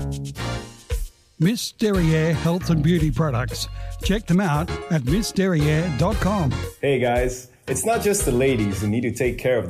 Miss Derriere Health and Beauty Products. Check them out at missderriere.com. Hey guys, it's not just the ladies who need to take care of